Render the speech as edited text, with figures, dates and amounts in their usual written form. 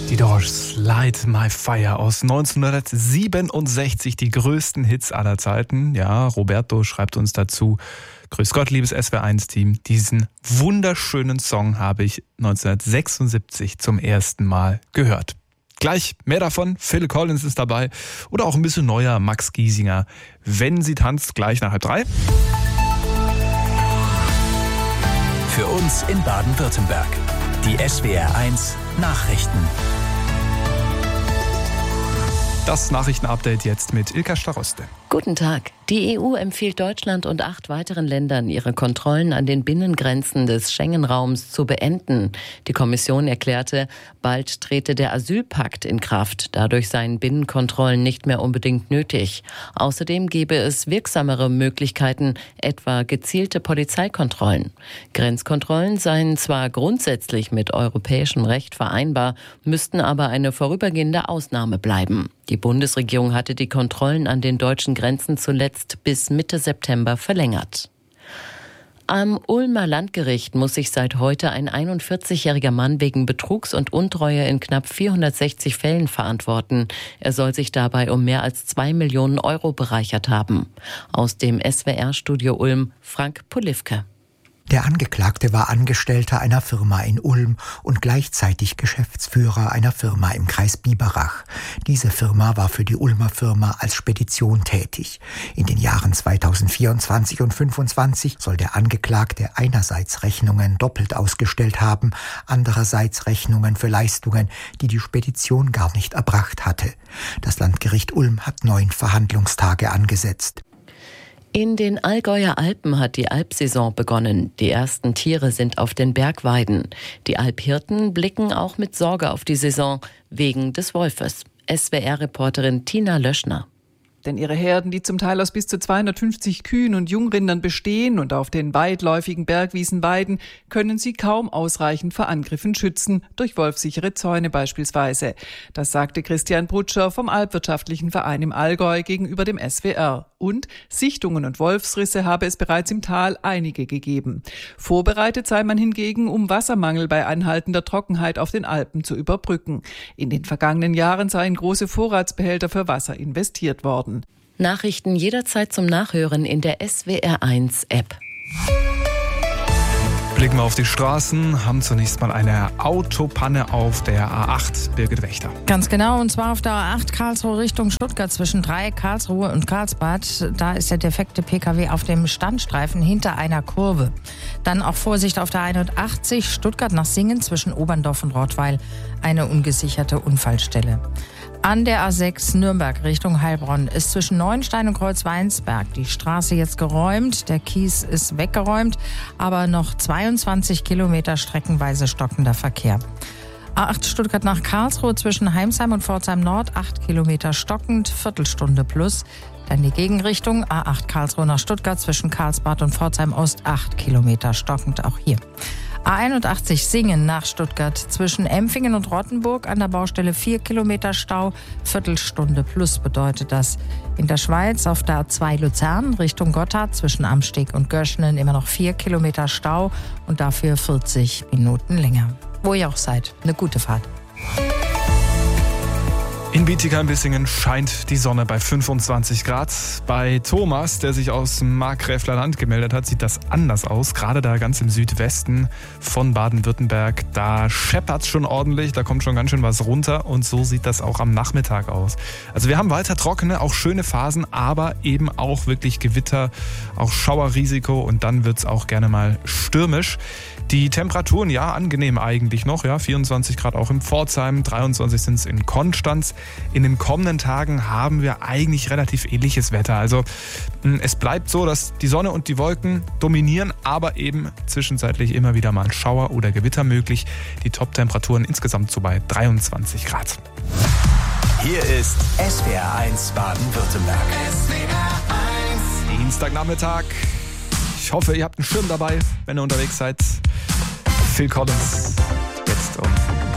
Die Doors, Light My Fire aus 1967, die größten Hits aller Zeiten. Ja, Roberto schreibt uns dazu: Grüß Gott, liebes SWR1-Team. Diesen wunderschönen Song habe ich 1976 zum ersten Mal gehört. Gleich mehr davon, Phil Collins ist dabei oder auch ein bisschen neuer Max Giesinger. Wenn sie tanzt, gleich nach 2:30. Für uns in Baden-Württemberg. Die SWR1 Nachrichten. Das Nachrichtenupdate jetzt mit Ilka Staroste. Guten Tag. Die EU empfiehlt Deutschland und 8 weiteren Ländern, ihre Kontrollen an den Binnengrenzen des Schengen-Raums zu beenden. Die Kommission erklärte, bald trete der Asylpakt in Kraft. Dadurch seien Binnenkontrollen nicht mehr unbedingt nötig. Außerdem gäbe es wirksamere Möglichkeiten, etwa gezielte Polizeikontrollen. Grenzkontrollen seien zwar grundsätzlich mit europäischem Recht vereinbar, müssten aber eine vorübergehende Ausnahme bleiben. Die Bundesregierung hatte die Kontrollen an den deutschen Grenzen zuletzt bis Mitte September verlängert. Am Ulmer Landgericht muss sich seit heute ein 41-jähriger Mann wegen Betrugs und Untreue in knapp 460 Fällen verantworten. Er soll sich dabei um mehr als 2 Millionen Euro bereichert haben. Aus dem SWR-Studio Ulm, Frank Polivke. Der Angeklagte war Angestellter einer Firma in Ulm und gleichzeitig Geschäftsführer einer Firma im Kreis Biberach. Diese Firma war für die Ulmer Firma als Spedition tätig. In den Jahren 2024 und 2025 soll der Angeklagte einerseits Rechnungen doppelt ausgestellt haben, andererseits Rechnungen für Leistungen, die die Spedition gar nicht erbracht hatte. Das Landgericht Ulm hat 9 Verhandlungstage angesetzt. In den Allgäuer Alpen hat die Alpsaison begonnen. Die ersten Tiere sind auf den Bergweiden. Die Alphirten blicken auch mit Sorge auf die Saison wegen des Wolfes. SWR-Reporterin Tina Löschner. Denn ihre Herden, die zum Teil aus bis zu 250 Kühen und Jungrindern bestehen und auf den weitläufigen Bergwiesen weiden, können sie kaum ausreichend vor Angriffen schützen, durch wolfsichere Zäune beispielsweise. Das sagte Christian Brutscher vom Alpwirtschaftlichen Verein im Allgäu gegenüber dem SWR. Und Sichtungen und Wolfsrisse habe es bereits im Tal einige gegeben. Vorbereitet sei man hingegen, um Wassermangel bei anhaltender Trockenheit auf den Alpen zu überbrücken. In den vergangenen Jahren seien große Vorratsbehälter für Wasser investiert worden. Nachrichten jederzeit zum Nachhören in der SWR1-App. Blicken wir auf die Straßen, haben zunächst mal eine Autopanne auf der A8 Birgit Wächter. Ganz genau, und zwar auf der A8 Karlsruhe Richtung Stuttgart zwischen Dreieck, Karlsruhe und Karlsbad. Da ist der defekte Pkw auf dem Standstreifen hinter einer Kurve. Dann auch Vorsicht auf der 81 Stuttgart nach Singen zwischen Oberndorf und Rottweil, eine ungesicherte Unfallstelle. An der A6 Nürnberg Richtung Heilbronn ist zwischen Neuenstein und Kreuzweinsberg die Straße jetzt geräumt. Der Kies ist weggeräumt, aber noch 22 Kilometer streckenweise stockender Verkehr. A8 Stuttgart nach Karlsruhe zwischen Heimsheim und Pforzheim Nord, 8 Kilometer stockend, Viertelstunde plus. Dann die Gegenrichtung, A8 Karlsruhe nach Stuttgart zwischen Karlsbad und Pforzheim Ost, 8 Kilometer stockend, auch hier. A81 Singen nach Stuttgart zwischen Empfingen und Rottenburg an der Baustelle 4 Kilometer Stau, Viertelstunde plus bedeutet das. In der Schweiz auf der A2 Luzern Richtung Gotthard zwischen Amsteg und Göschenen immer noch 4 Kilometer Stau und dafür 40 Minuten länger. Wo ihr auch seid, eine gute Fahrt. In Bietigheim-Bissingen scheint die Sonne bei 25 Grad. Bei Thomas, der sich aus dem Markgräfler Land gemeldet hat, sieht das anders aus. Gerade da ganz im Südwesten von Baden-Württemberg, da scheppert es schon ordentlich, da kommt schon ganz schön was runter und so sieht das auch am Nachmittag aus. Also wir haben weiter trockene, auch schöne Phasen, aber eben auch wirklich Gewitter, auch Schauerrisiko und dann wird es auch gerne mal stürmisch. Die Temperaturen, ja, angenehm eigentlich noch, ja, 24 Grad auch in Pforzheim, 23 sind es in Konstanz. In den kommenden Tagen haben wir eigentlich relativ ähnliches Wetter. Also es bleibt so, dass die Sonne und die Wolken dominieren, aber eben zwischenzeitlich immer wieder mal ein Schauer oder Gewitter möglich. Die Top-Temperaturen insgesamt so bei 23 Grad. Hier ist SWR1 Baden-Württemberg. Dienstagnachmittag. Ich hoffe, ihr habt einen Schirm dabei, wenn ihr unterwegs seid. Phil Collins.